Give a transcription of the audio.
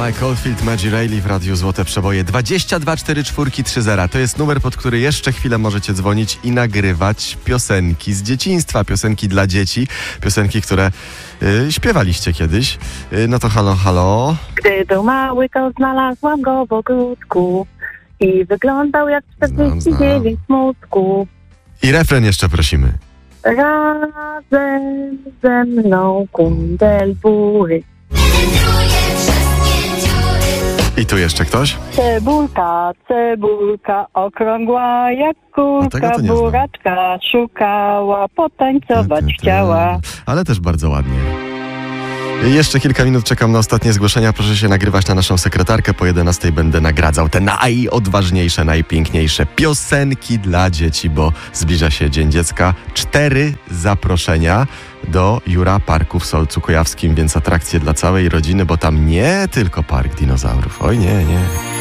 Mike Oldfield, Maggie Reilly w Radiu Złote Przeboje. 22 44 30. To jest numer, pod który jeszcze chwilę możecie dzwonić i nagrywać piosenki z dzieciństwa. Piosenki dla dzieci. Piosenki, które śpiewaliście kiedyś. No to halo, halo. Gdy był mały, to znalazłam go w ogródku i wyglądał jak 49 mózgów. I refren jeszcze prosimy. Razem ze mną kundel bury. I tu jeszcze ktoś? Cebulka, cebulka, okrągła jak tego kulka, to nie znam. buraczka szukała, potańcować chciała. Ale też bardzo ładnie. Jeszcze kilka minut czekam na ostatnie zgłoszenia. Proszę się nagrywać na naszą sekretarkę. Po 11 będę nagradzał te najodważniejsze, najpiękniejsze piosenki dla dzieci, bo zbliża się Dzień Dziecka. 4 zaproszenia do Jura Parku w Solcu Kujawskim, więc atrakcje dla całej rodziny, bo tam nie tylko park dinozaurów. Oj nie, nie.